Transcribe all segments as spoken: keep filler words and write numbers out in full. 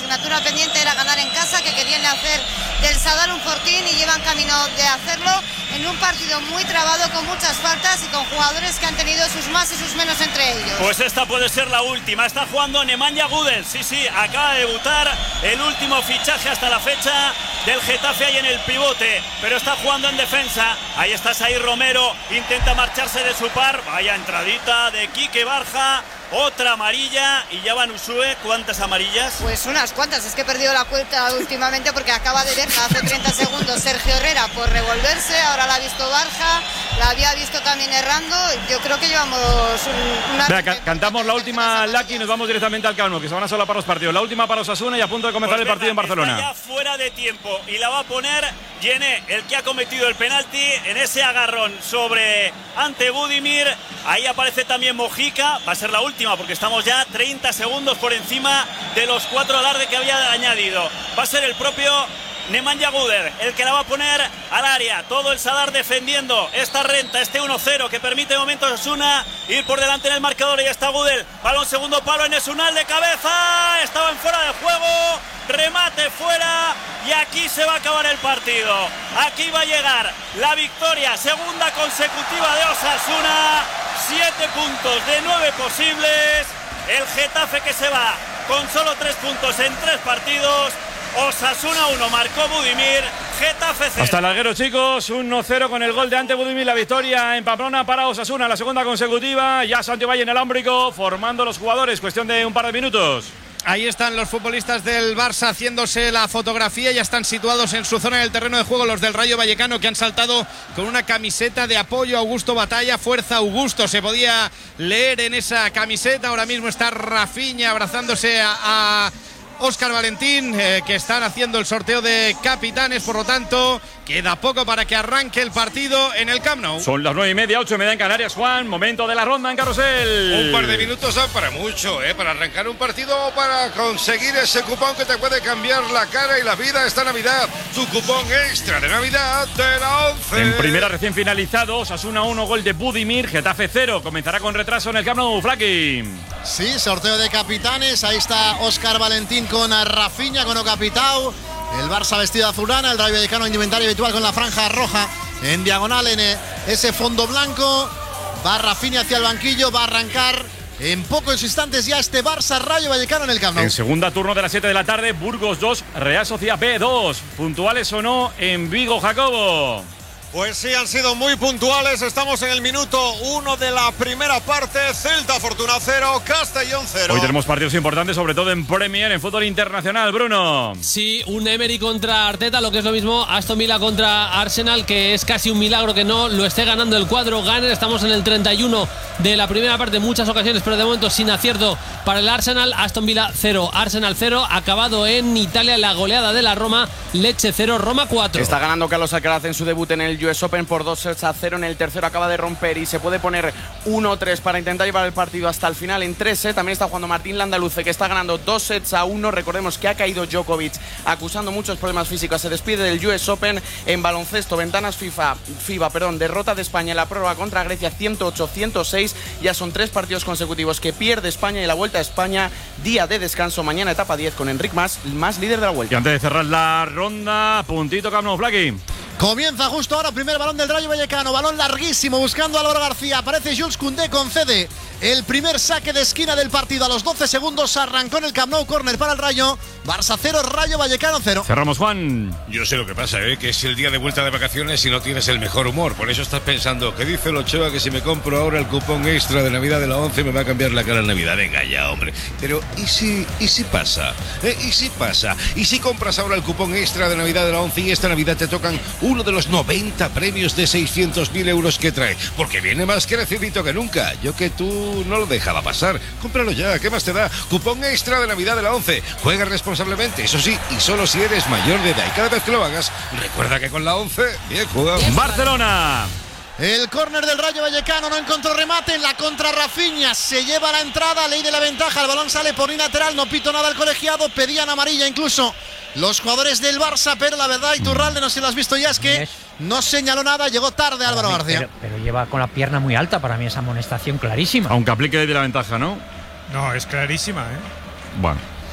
asignatura pendiente era ganar en casa, que querían hacer del Sadar un fortín y llevan camino de hacerlo en un partido muy trabado, con muchas faltas y con jugadores que han tenido sus más y sus menos entre ellos. Pues esta puede ser la última. Está jugando Nemanja Gudel. Sí, sí, acaba de debutar, el último fichaje hasta la fecha del Getafe ahí en el pivote, pero está jugando en defensa. Ahí está Said Romero, intenta marcharse de su par. Vaya entradita de Quique Barja. Otra amarilla y ya van Usue. ¿Cuántas amarillas? Pues unas cuantas, es que he perdido la cuenta últimamente porque acaba de ver hace treinta segundos Sergio Herrera por revolverse, ahora la ha visto Barja, la había visto también errando. Yo creo que llevamos un, una... Vea, ca cantamos la última, Lucky, y nos vamos directamente al Camp Nou, que se van a solapar los partidos. La última para Osasuna y a punto de comenzar pues el partido venga, en Barcelona. Está ya fuera de tiempo y la va a poner Yené, el que ha cometido el penalti en ese agarrón sobre ante Budimir. Ahí aparece también Mojica, va a ser la última porque estamos ya treinta segundos por encima de los cuatro alarde que había añadido. Va a ser el propio Nemanja Gudel el que la va a poner al área. Todo el Sadar defendiendo esta renta, este uno cero que permite de momento a Osasuna ir por delante en el marcador. Y ya está Gudel, balón segundo palo en Esunal de cabeza, estaba en fuera de juego, remate fuera y aquí se va a acabar el partido. Aquí va a llegar la victoria segunda consecutiva de Osasuna, siete puntos de nueve posibles. El Getafe que se va con solo tres puntos en tres partidos. Osasuna uno, marcó Budimir, Getafe cero. Hasta el larguero, chicos, uno cero con el gol de ante Budimir, la victoria en Pamplona para Osasuna, la segunda consecutiva. Ya Santi Valle en el ámbrico, formando los jugadores, cuestión de un par de minutos. Ahí están los futbolistas del Barça haciéndose la fotografía, ya están situados en su zona del terreno de juego los del Rayo Vallecano, que han saltado con una camiseta de apoyo a Augusto Batalla, fuerza Augusto, se podía leer en esa camiseta. Ahora mismo está Rafinha abrazándose a, a Óscar Valentín, eh, que están haciendo el sorteo de capitanes, por lo tanto queda poco para que arranque el partido en el Camp Nou. Son las nueve y media, ocho y media en Canarias, Juan, momento de la ronda en Carrusel. Un par de minutos son para mucho, ¿eh? Para arrancar un partido o para conseguir ese cupón que te puede cambiar la cara y la vida esta Navidad. Tu cupón extra de Navidad de la once. En primera recién finalizado, Osasuna uno, gol de Budimir, Getafe cero. Comenzará con retraso en el Camp Nou, Flaky. Sí, sorteo de capitanes, ahí está Óscar Valentín con Rafinha, con Ocapitao. El Barça vestido de azulana, el Rayo Vallecano indumentario habitual con la franja roja en diagonal en ese fondo blanco. Va Rafinha hacia el banquillo, va a arrancar en pocos instantes ya este Barça Rayo Vallecano en el Camp Nou. En segunda turno de las siete de la tarde, Burgos dos, Real Sociedad B dos. ¿Puntuales o no en Vigo, Jacobo? Pues sí, han sido muy puntuales. Estamos en el minuto uno de la primera parte. Celta Fortuna cero, Castellón cero. Hoy tenemos partidos importantes, sobre todo en Premier, en fútbol internacional, Bruno. Sí, un Emery contra Arteta, lo que es lo mismo Aston Villa contra Arsenal, que es casi un milagro que no lo esté ganando el cuadro Gunner. Estamos en el treinta y uno de la primera parte, muchas ocasiones, pero de momento sin acierto para el Arsenal. Aston Villa cero, Arsenal cero. Acabado en Italia la goleada de la Roma, Lecce cero, Roma cuatro. Está ganando Carlos Alcaraz en su debut en el U S Open por dos sets a cero. En el tercero acaba de romper y se puede poner uno tres para intentar llevar el partido hasta el final en tres sets. También está jugando Martín Landaluce, que está ganando dos sets a uno. Recordemos que ha caído Djokovic acusando muchos problemas físicos. Se despide del U S Open. En baloncesto, ventanas FIFA, FIBA, perdón, derrota de España en la prórroga contra Grecia ciento ocho a ciento seis. Ya son tres partidos consecutivos que pierde España y la Vuelta a España, día de descanso. Mañana etapa diez con Enric Mas, más líder de la Vuelta. Y antes de cerrar la ronda, puntito Camp Nou, Flaky. Comienza justo ahora, primer balón del Rayo Vallecano, balón larguísimo buscando a Álvaro García, aparece Jules Koundé, concede el primer saque de esquina del partido. A los doce segundos arrancó en el Camp Nou, córner para el Rayo. Barça cero, Rayo Vallecano cero. Cerramos, Juan. Yo sé lo que pasa, ¿eh? Que es el día de vuelta de vacaciones y no tienes el mejor humor. Por eso estás pensando, ¿qué dice el Ochoa? Que si me compro ahora el cupón extra de Navidad de la once me va a cambiar la cara en Navidad. Venga ya, hombre. Pero ¿y si, y si pasa? ¿Eh? ¿Y si pasa? ¿Y si compras ahora el cupón extra de Navidad de la once y esta Navidad te tocan uno de los noventa premios de seiscientos mil euros que trae? Porque viene más crecidito que nunca. Yo que tú no lo dejaba pasar. Cómpralo ya, ¿qué más te da? Cupón extra de Navidad de la once. Juega responsablemente, eso sí, y solo si eres mayor de edad. Y cada vez que lo hagas, recuerda que con la once, bien jugado. Barcelona. El córner del Rayo Vallecano no encontró remate, en la contra Rafinha se lleva la entrada, ley de la ventaja, el balón sale por lateral, no pito nada al colegiado, pedían amarilla incluso los jugadores del Barça, pero la verdad, Iturralde, no sé si lo has visto ya, es que no señaló nada, llegó tarde Álvaro García. Pero, pero lleva con la pierna muy alta, para mí esa amonestación clarísima. Aunque aplique ley de la ventaja, ¿no? No, es clarísima, ¿eh? Bueno.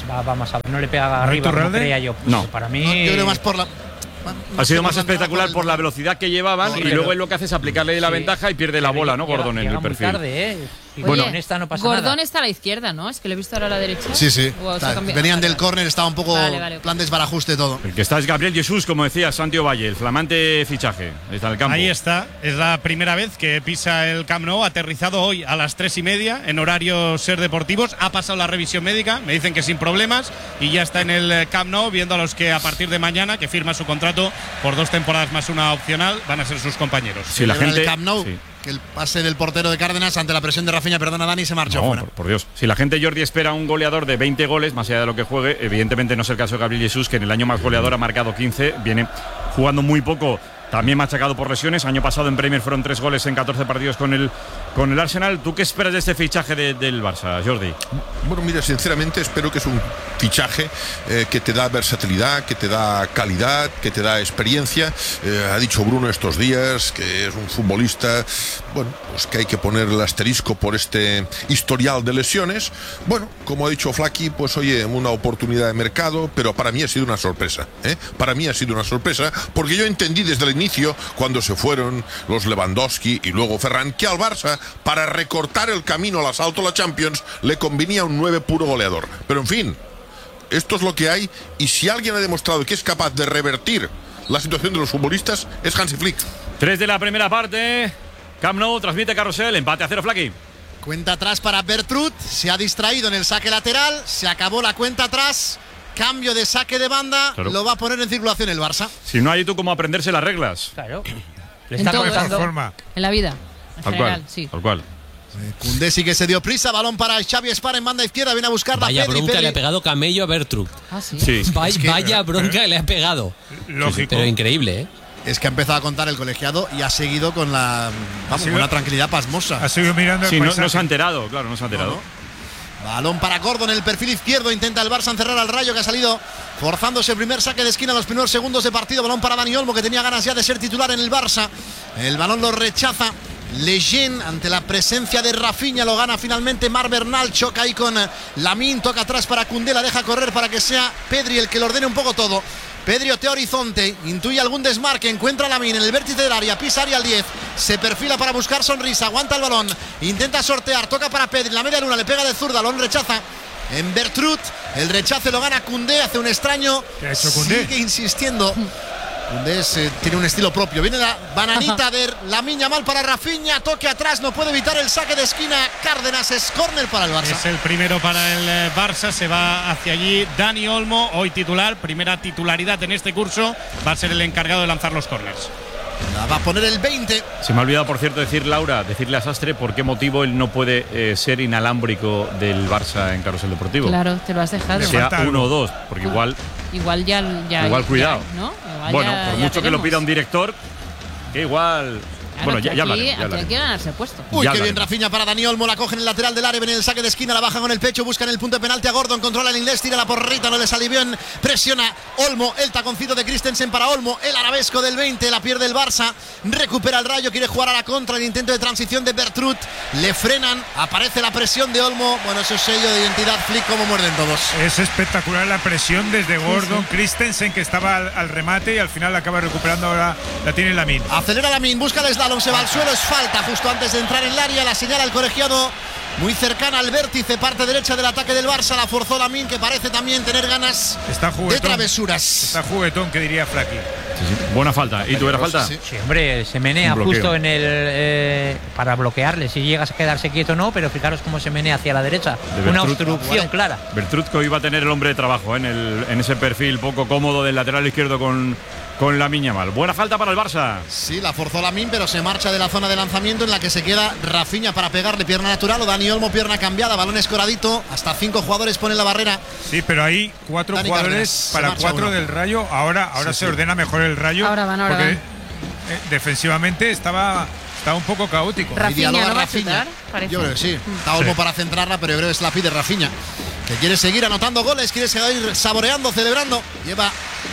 va, va más a, no le pega arriba como creía yo. Pues no. Para mí. No, yo creo más por la. Ha sido más espectacular por el... por la velocidad que llevaban Correcto. Y luego él lo que hace es aplicarle la sí. ventaja y pierde la bola, ¿no? Gordon en el perfil. Muy tarde, ¿eh? Oye, bueno, en esta no pasa Gordon nada. Está a la izquierda, ¿no? Es que lo he visto ahora a la derecha. Sí, sí. Está, venían del córner, estaba un poco vale, vale. plan desbarajuste todo. El que está es Gabriel Jesús, como decía Santiago Valle, el flamante fichaje. Está en el campo. Ahí está. Es la primera vez que pisa el Camp Nou, aterrizado hoy a las tres y media en horario Ser Deportivos. Ha pasado la revisión médica, me dicen que sin problemas, y ya está en el Camp Nou viendo a los que a partir de mañana, que firma su contrato por dos temporadas más una opcional, van a ser sus compañeros. Si la gente. El Camp Nou. Sí. Que el pase del portero de Cárdenas ante la presión de Rafinha, perdona Dani, se marchó no, fuera. Por, por Dios. Si la gente, Jordi, espera un goleador de veinte goles, más allá de lo que juegue, evidentemente no es el caso de Gabriel Jesús, que en el año más goleador ha marcado quince, viene jugando muy poco, también machacado por lesiones. Año pasado en Premier fueron tres goles en catorce partidos con el, con el Arsenal. ¿Tú qué esperas de este fichaje de, del Barça, Jordi? Bueno, mira, sinceramente espero que es un fichaje eh, que te da versatilidad, que te da calidad, que te da experiencia. Eh, ha dicho Bruno estos días que es un futbolista, bueno, pues que hay que poner el asterisco por este historial de lesiones. Bueno, como ha dicho Flaky, pues oye, una oportunidad de mercado, pero para mí ha sido una sorpresa, ¿eh? Para mí ha sido una sorpresa, porque yo entendí desde el inicio, cuando se fueron los Lewandowski y luego Ferran, que al Barça, para recortar el camino al asalto a la Champions, le convenía un nueve puro goleador. Pero en fin, esto es lo que hay, y si alguien ha demostrado que es capaz de revertir la situación de los futbolistas, es Hansi Flick. Tres de la primera parte. Camp Nou transmite Carrusel, empate a cero, Flaky. Cuenta atrás para Bertrud, se ha distraído en el saque lateral, se acabó la cuenta atrás. Cambio de saque de banda, claro. Lo va a poner en circulación el Barça. Si no hay tú cómo aprenderse las reglas. Claro. Le está empezando forma. En la vida. En tal general, cual, sí. Tal cual. Koundé sí que se dio prisa, balón para Xavi Espar en banda izquierda, viene a buscar la Vaya Pedri, bronca Pedri. le ha pegado Camello a Bertrud. Ah, sí. sí. Vaya, es que, vaya bronca le ha pegado. Lógico. Sí, pero increíble, ¿eh? Es que ha empezado a contar el colegiado y ha seguido con la vamos, con una tranquilidad pasmosa. Ha seguido mirando el sí, no, paisaje. no se ha enterado, claro, no se ha enterado. No, no. Balón para Gordon en el perfil izquierdo, intenta el Barça encerrar al Rayo, que ha salido forzándose el primer saque de esquina en los primeros segundos de partido. Balón para Dani Olmo, que tenía ganas ya de ser titular en el Barça. El balón lo rechaza Lejeune ante la presencia de Rafinha, lo gana finalmente Mar Bernal, choca ahí con Lamine, toca atrás para Koundé, la deja correr para que sea Pedri el que lo ordene un poco todo. Pedri otea horizonte, intuye algún desmarque, encuentra a Lamine en el vértice del área, pisa área al diez, se perfila para buscar sonrisa, aguanta el balón, intenta sortear, toca para Pedri, la media luna, le pega de zurda, balón rechaza en Bertrud, el rechace lo gana Koundé, hace un extraño, ¿qué ha hecho Koundé? Sigue insistiendo. Koundé eh, tiene un estilo propio, viene la bananita de Lamine Yamal para Rafinha, toque atrás, no puede evitar el saque de esquina, Cárdenas, es córner para el Barça. Es el primero para el eh, Barça, se va hacia allí Dani Olmo, hoy titular, primera titularidad en este curso, va a ser el encargado de lanzar los córners. La va a poner el veinte. Se me ha olvidado, por cierto, decir, Laura, decirle a Sastre por qué motivo él no puede eh, ser inalámbrico del Barça en Carrusel Deportivo. Claro, te lo has dejado. Sea uno o dos, porque igual. Igual ya. ya igual cuidado. Ya, ¿no? Igual bueno, ya, por ya mucho tenemos. que lo pida un director, que igual. Claro, bueno, ya, ya aquí, hablaremos. Ya aquí hay que hablaremos. ganarse puesto. Uy, Ya qué bien hablaremos. Rafinha para Dani Olmo, la coge en el lateral del área, viene el saque de esquina, la baja con el pecho, busca en el punto de penalti a Gordon, controla el inglés, tira la porrita, no le sale bien, presiona Olmo, el taconcito de Christensen para Olmo, el arabesco del veinte, la pierde el Barça, recupera el Rayo, quiere jugar a la contra, el intento de transición de Bertrud, le frenan, aparece la presión de Olmo, bueno, eso es sello de identidad, Flick, como muerden todos. Es espectacular la presión desde Gordon, sí, sí. Christensen, que estaba al, al remate y al final la acaba recuperando, ahora la tiene Lamine. Acelera Lamine, busca el slalom, se va al suelo, es falta justo antes de entrar en el área, la señala el colegiado muy cercana al vértice, parte derecha del ataque del Barça, la forzó Lamine, que parece también tener ganas Está de travesuras. Está juguetón, que diría Flaky. Sí, sí. Buena falta. ¿Y tú era falta? Sí, sí, hombre, se menea justo en el eh, para bloquearle, si llegas a quedarse quieto no, pero fijaros cómo se menea hacia la derecha. De Una Bertrud, obstrucción clara. Bertrud, que hoy va a tener el hombre de trabajo, ¿eh? en, el, en ese perfil poco cómodo del lateral izquierdo con, con Lamine Yamal. Buena falta para el Barça. Sí, la forzó Lamine, pero se marcha de la zona de lanzamiento en la que se queda Rafinha para pegarle, pierna natural, o Dani Olmo, pierna cambiada, balón escoradito, hasta cinco jugadores ponen la barrera. Sí, pero hay cuatro Dani jugadores Cárdenas, para cuatro uno. del Rayo. Ahora, ahora Sí, se sí. ordena mejor el Rayo. Ahora van, ahora porque van. eh, defensivamente estaba, estaba un poco caótico. Rafinha, Dialoga ¿no va a Rafinha. chutar? Parece. Yo creo que sí. Está Olmo Sí. para centrarla, pero yo creo que es la pide Rafinha, que quiere seguir anotando goles, quiere seguir saboreando, celebrando. Lleva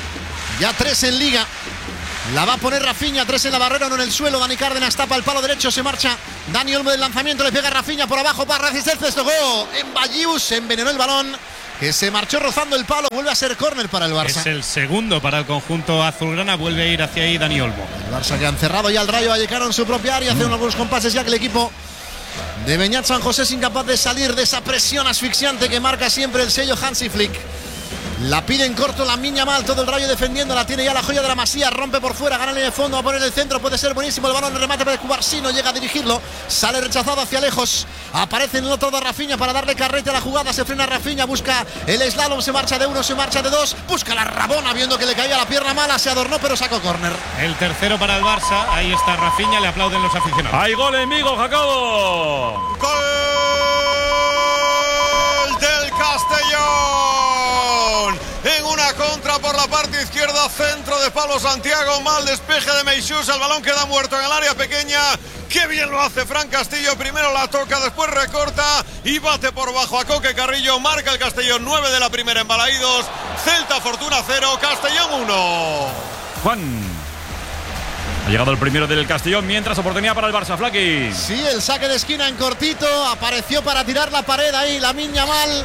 ya tres en liga. La va a poner Rafinha, tres en la barrera, uno en el suelo. Dani Cárdenas tapa el palo derecho, se marcha Dani Olmo del lanzamiento, le pega a Rafinha por abajo para resistencia, tocó en Ballius, se envenenó el balón. que se marchó rozando el palo. Vuelve a ser córner para el Barça. Es el segundo para el conjunto azulgrana. Vuelve a ir hacia ahí Dani Olmo. El Barça que han cerrado ya el Rayo Vallecano en su propia área. Hacen algunos compases ya que el equipo de Beñat San José es incapaz de salir de esa presión asfixiante que marca siempre el sello Hansi Flick. La pide en corto Lamine Yamal, todo el Rayo defendiendo, la tiene ya la joya de la Masía, rompe por fuera, gana en el fondo, va a poner el centro, puede ser buenísimo el balón, el remate para Cubarsí, no llega a dirigirlo, sale rechazado hacia lejos, aparece en el otro de Rafinha para darle carrete a la jugada, se frena Rafinha, busca el slalom, se marcha de uno, se marcha de dos, busca la rabona viendo que le caía la pierna mala, se adornó pero sacó córner. El tercero para el Barça, ahí está Rafinha, le aplauden los aficionados. ¡Hay gol en Vigo, Jacobo! ¡Gol del Castellón! En una contra por la parte izquierda, centro de Pablo Santiago, mal despeje de Meixús, el balón queda muerto en el área pequeña. Qué bien lo hace Fran Castillo, primero la toca, después recorta y bate por bajo a Coque Carrillo, marca el Castellón, nueve de la primera en Balaídos, Celta Fortuna cero, Castellón uno. Juan. Ha llegado el primero del Castellón, mientras oportunidad para el Barça, Flaki. Sí, el saque de esquina en cortito, apareció para tirar la pared ahí, Lamine Yamal.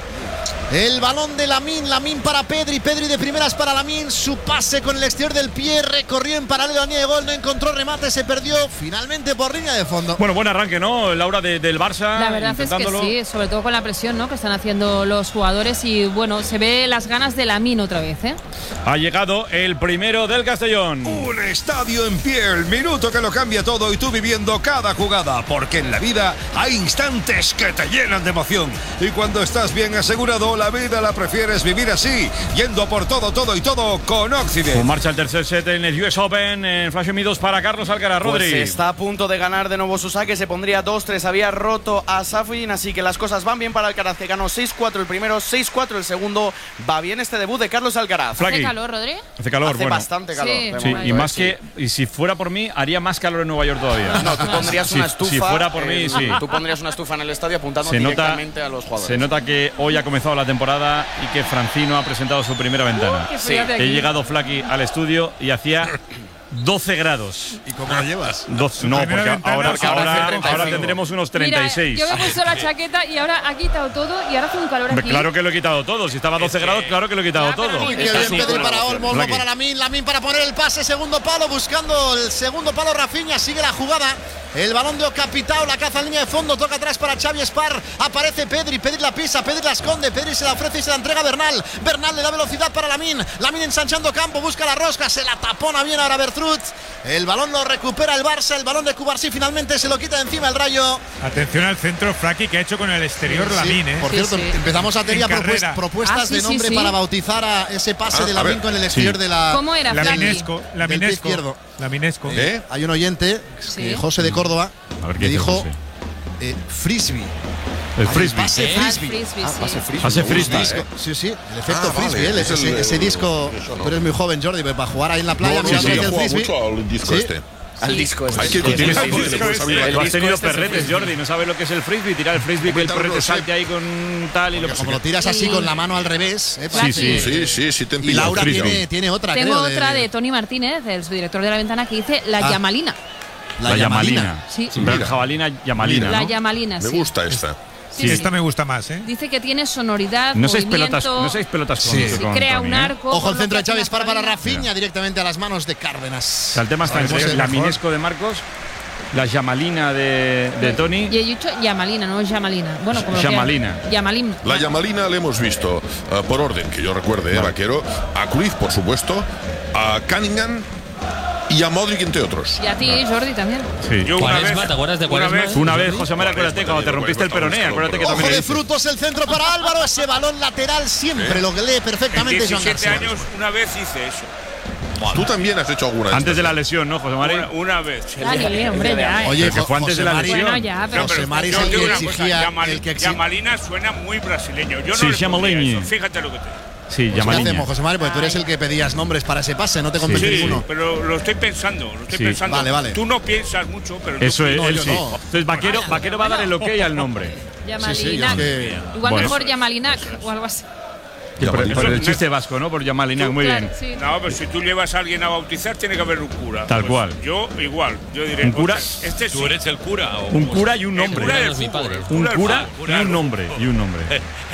El balón de Lamine, Lamine para Pedri, Pedri de primeras para Lamine, su pase con el exterior del pie, recorrió en paralelo a línea de gol, no encontró remate, se perdió finalmente por línea de fondo. Bueno, buen arranque, ¿no, Laura, de, del Barça? La verdad es que sí, sobre todo con la presión, ¿no?, que están haciendo los jugadores y bueno, se ve las ganas de Lamine otra vez, ¿eh? Ha llegado el primero del Castellón. Un estadio en pie, el minuto que lo cambia todo y tú viviendo cada jugada, porque en la vida hay instantes que te llenan de emoción y cuando estás bien asegurado, la vida la prefieres vivir así, yendo por todo, todo y todo con Occident. Con marcha el tercer set en el U S Open, en Flash M dos para Carlos Alcaraz. Rodri. Pues está a punto de ganar de nuevo su saque, se pondría dos tres, había roto a Safin, así que las cosas van bien para Alcaraz, que ganó seis cuatro el primero, seis cuatro el segundo. Va bien este debut de Carlos Alcaraz. ¿Hace calor, Rodri? Hace calor, Hace bueno. bastante calor. Sí, Sí, y más sí. que, y si fuera por mí, haría más calor en Nueva York todavía. No, tú pondrías Si- una estufa. Si fuera por mí, eh, sí. Tú pondrías una estufa en el estadio apuntando Se nota, directamente a los jugadores. se nota que hoy ha comenzado la temporada y que Francino ha presentado su primera ventana. qué frío hace He aquí. llegado, Flaky, al estudio y hacía doce grados. ¿Y cómo lo llevas? doce, no, porque ventana, ahora, porque ahora ahora, hace treinta y ahora cinco. tendremos unos Mira, treinta y seis. yo me he puesto la chaqueta y ahora ha quitado todo y ahora hace un calor aquí. Claro que lo he quitado todo. Si estaba a doce grados, claro que lo he quitado Ya, pero todo. Uy, qué Está bien así, Pedri con para la Olmo, Olmo Blacky. para Lamine, Lamine para poner el pase, segundo palo, buscando el segundo palo Rafinha, sigue la jugada. El balón de Ocapitao, la caza en línea de fondo, toca atrás para Xavi Espar, aparece Pedri, Pedri la pisa, Pedri la esconde, Pedri se la ofrece y se la entrega a Bernal. Bernal le da velocidad para Lamine, Lamine ensanchando campo, busca la rosca, se la tapona bien ahora Bertrut. El balón lo recupera el Barça, el balón de Cubarsí finalmente se lo quita de encima el Rayo. Atención al centro Flaki que ha hecho con el exterior Sí, Lamine, ¿eh? Por Sí, cierto, sí. empezamos a tener ya En propuest- carrera. propuestas Ah, sí, de sí, nombre sí. para bautizar a ese pase Ah, de a Lamine ver. con el exterior Sí. de la. ¿Cómo era, Flaki? Laminesco, Del pie Laminesco. izquierdo. Laminesco. ¿Eh? Hay un oyente, Sí. eh, José de Córdoba, A ver qué que dice dijo José. eh, frisbee. El Ay, frisbee. Pase Ah, el frisbee. frisbee, sí. Pase frisbee. Pase me gusta, frisbee. ¿eh? Sí, sí, el efecto Ah, vale, frisbee, ¿eh? es ese, el- ese disco. eso no. Tú eres muy joven, Jordi, pero para jugar ahí en la playa, No, no, mirando sí, ahí yo el he jugado frisbee. mucho al disco Sí. este. Al disco este. Hay que Sí, continuar sí, porque sí, le puedes sí, abrir la el Tú has disco tenido este es el perretes, frisbee. Jordi. No sabes lo que es el frisbee. Tirar el frisbee, que el Cuéntalo, perrete sí. salte ahí con tal y lo que Como lo tiras así Y- con la mano al revés. ¿eh? Sí, sí. Sí, sí, sí te Y empillo. Laura frisbee. tiene, tiene otra, Tengo creo. otra de Tony Martínez, el subdirector de la ventana, que dice la Ah. yamalina. La, yamalina. Sí. Pero Mira. jabalina, yamalina, La ¿no? yamalina, Me sí. gusta esta. Sí, sí. Esta me gusta más, ¿eh? Dice que tiene sonoridad, No seis movimiento, pelotas, no seis pelotas con, Sí. sí, con crea Tony, un ¿eh? arco. Ojo con el lo centro que de Chávez hace para para Jabalina. Rafinha, directamente a las manos de O Cárdenas. sea, el tema está Vamos, entre el la mejor. minesco de Marcos, la yamalina de, de Tony. Y he dicho yamalina, no es yamalina. Bueno, como lo Yamalina. quieran. Yamalín. La Yamalina le hemos visto, eh, por orden, que yo recuerde, eh, Vaquero, a Cruyff, por supuesto, a Cunningham y a Modric, entre otros. Y a ti, Jordi, también. Sí. Yo una Cuaresma, vez, ¿te acuerdas de una Cuaresma? vez- Una vez, José María, acuérdate, Cuaresma, cuando te digo, rompiste el Cuaresma, peroné, acuérdate que Ojo también Ojo lo de dices. frutos, el centro para Álvaro. Ese balón lateral siempre lo que lee en perfectamente Joan diecisiete García. años una vez hice eso. Tú también has hecho alguna. Antes de la lesión, ¿no, José Una, María? una vez. Dale, hombre, ya. Oye, que fue antes de la José Mari- lesión. Bueno, ya, pero. No, pero José Mari es yo el digo que una cosa, exigía, Yamal- el que exigía. Yamalina suena muy brasileño. Yo no Sí, le pondría Yamalini. eso. Fíjate lo que te digo. Sí, Pues, ¿qué yamalina. hacemos, José Mari? Porque tú eres el que pedías nombres para ese pase, no te convence Sí, ninguno. pero lo estoy pensando, lo estoy Sí. pensando. Vale, vale. Tú no piensas mucho, pero yo Eso es, pienso. él yo sí. no. Entonces, Vaquero, Vaquero va a dar el ok al nombre. Yamalina. Sí, sí, yo es que- Igual Bueno. mejor Yamalinac o algo así. Sí, por, por el Eso- chiste vasco, ¿no? Por Yamalina, muy Claro, bien. sí. No, pero si tú llevas a alguien a bautizar, tiene que haber un cura. Tal cual. Yo igual, yo diré. ¿Un cura? "Ostras, Este sí. ¿Tú eres el cura? O Un cura y un El nombre. cura no del es mi fútbol, padre. el Un del cura fútbol, y un nombre. Y un nombre.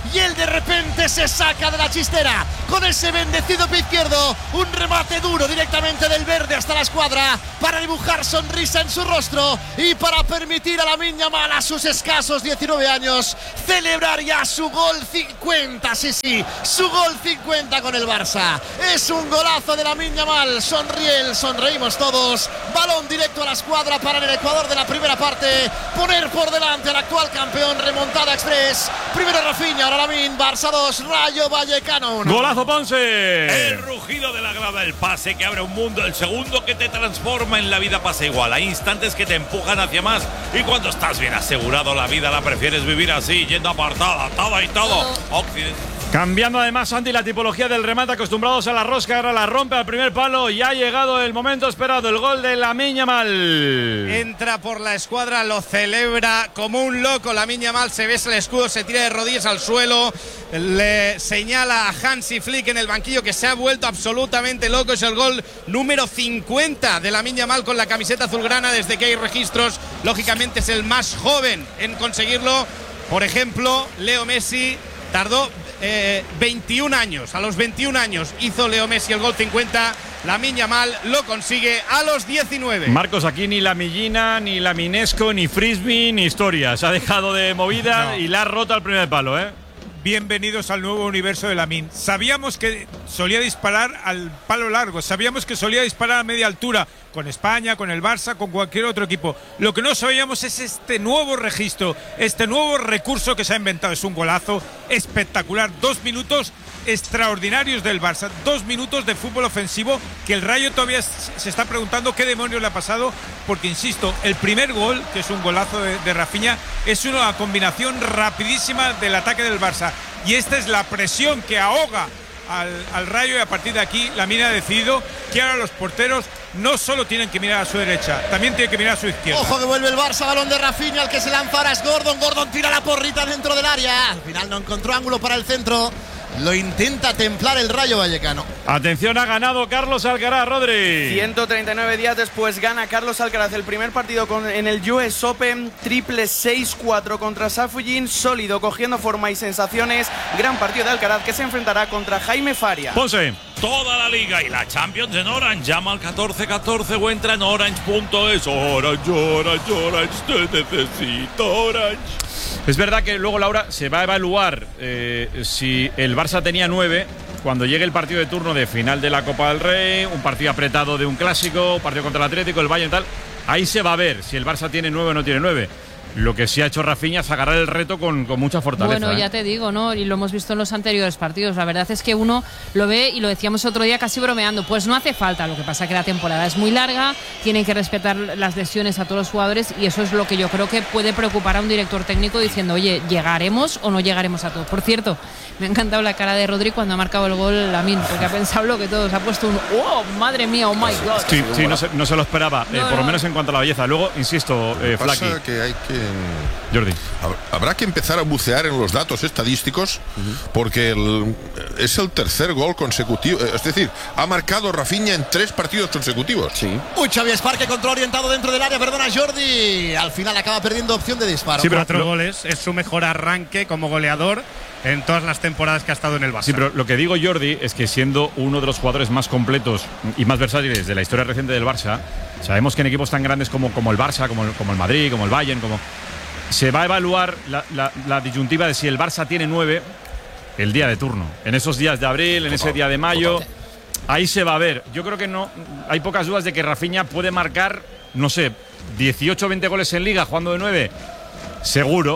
y él de repente se saca de la chistera con ese bendecido pie izquierdo, un remate duro directamente del verde hasta la escuadra para dibujar sonrisa en su rostro y para permitir a Lamine Yamal a sus escasos diecinueve años celebrar ya su gol cincuenta, sí, sí, su gol cincuenta con el Barça. Es un golazo de Lamine Yamal, sonríe, sonreímos todos, balón directo a la escuadra para en el Ecuador de la primera parte poner por delante al actual campeón, remontada express, primero Rafinha, ahora Lamine, Barça dos, Rayo Vallecano uno. Golazo Ponce. El rugido de la grada, el pase que abre un mundo, el segundo que te transforma en la vida pasa igual, hay instantes que te empujan hacia más y cuando estás bien asegurado la vida la prefieres vivir así, yendo apartada, todo y todo. Occidente. Cambiando además, Santi, la tipología del remate, acostumbrados a la rosca, ahora la rompe al primer palo y ha llegado el momento esperado, el gol de Lamine Yamal. Entra por la escuadra, lo celebra como un loco. Lamine Yamal se besa el escudo, se tira de rodillas al suelo, le señala a Hansi Flick en el banquillo que se ha vuelto absolutamente loco. Es el gol número cincuenta de Lamine Yamal con la camiseta azulgrana desde que hay registros. Lógicamente es el más joven en conseguirlo. Por ejemplo, Leo Messi tardó Eh, veintiún años, a los veintiún años hizo Leo Messi el gol cincuenta, Lamine Yamal lo consigue a los diecinueve. Marcos, aquí ni la Millina, ni la Minesco, ni Frisbee, ni historia. Se ha dejado de movida no. y la ha roto al primer palo, ¿eh? Bienvenidos al nuevo universo de Lamine. Sabíamos que solía disparar al palo largo, sabíamos que solía disparar a media altura con España, con el Barça, con cualquier otro equipo. Lo que no sabíamos es este nuevo registro, este nuevo recurso que se ha inventado. Es un golazo espectacular, dos minutos extraordinarios del Barça, dos minutos de fútbol ofensivo que el Rayo todavía se está preguntando qué demonios le ha pasado, porque insisto, el primer gol, que es un golazo de, de Rafinha, es una combinación rapidísima del ataque del Barça y esta es la presión que ahoga al, al Rayo y a partir de aquí Lamine ha decidido que ahora los porteros no solo tienen que mirar a su derecha, también tienen que mirar a su izquierda. Ojo que vuelve el Barça, balón de Rafinha, el que se lanza ahora es Gordon, Gordon tira la porrita dentro del área, al final no encontró ángulo para el centro. Lo intenta templar el Rayo Vallecano. Atención, ha ganado Carlos Alcaraz, Rodri. ciento treinta y nueve días después gana Carlos Alcaraz el primer partido con, en el U S Open, triple seis cuatro contra Safujin, sólido, cogiendo forma y sensaciones. Gran partido de Alcaraz que se enfrentará contra Jaime Faria. Ponce. Toda la liga y la Champions en Orange. Llama al catorce catorce o entra en orange punto es. Orange, Orange, Orange, te necesito, Orange. Es verdad que luego, Laura, se va a evaluar eh, si el Barça tenía nueve cuando llegue el partido de turno de final de la Copa del Rey, un partido apretado de un clásico, un partido contra el Atlético, el Bayern y tal. Ahí se va a ver si el Barça tiene nueve o no tiene nueve. Lo que sí ha hecho Rafinha es agarrar el reto con, con mucha fortaleza. Bueno, ya ¿eh? te digo, ¿no? Y lo hemos visto en los anteriores partidos. La verdad es que uno lo ve, y lo decíamos otro día casi bromeando, pues no hace falta. Lo que pasa es que la temporada es muy larga, tienen que respetar las lesiones a todos los jugadores y eso es lo que yo creo que puede preocupar a un director técnico diciendo, oye, ¿llegaremos o no llegaremos a todos? Por cierto, me ha encantado la cara de Rodri cuando ha marcado el gol Lamine, porque ha pensado lo que todos, ha puesto un ¡oh, madre mía, oh my God! Sí, sí, no, se, no se lo esperaba, no, eh, por no. lo menos en cuanto a la belleza. Luego, insisto, eh, pasa Flaky. que hay que... Jordi. Habrá que empezar a bucear en los datos estadísticos porque el, es el tercer gol consecutivo, es decir, ha marcado Rafinha en tres partidos consecutivos. Sí. Uy, Xavi Esparque contra orientado dentro del área, perdona Jordi, al final acaba perdiendo opción de disparo. Sí, pero cuatro goles, es su mejor arranque como goleador en todas las temporadas que ha estado en el Barça. Sí, pero lo que digo, Jordi, es que siendo uno de los jugadores más completos y más versátiles de la historia reciente del Barça, sabemos que en equipos tan grandes como, como el Barça, como el, como el Madrid, como el Bayern, como... se va a evaluar la, la, la disyuntiva de si el Barça tiene nueve el día de turno. En esos días de abril, en ese día de mayo, ahí se va a ver. Yo creo que no hay pocas dudas de que Rafinha puede marcar, no sé, dieciocho o veinte goles en Liga jugando de nueve. Seguro.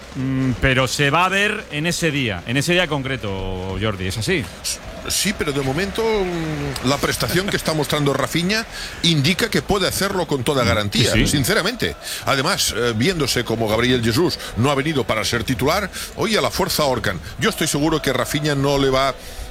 Pero se va a ver en ese día, en ese día concreto, Jordi, ¿es así? Sí, pero de momento la prestación que está mostrando Rafinha indica que puede hacerlo con toda garantía, sí, sí. sinceramente. Además, eh, viéndose como Gabriel Jesús no ha venido para ser titular, hoy a la fuerza ahorcan. Yo estoy seguro que Rafinha no le va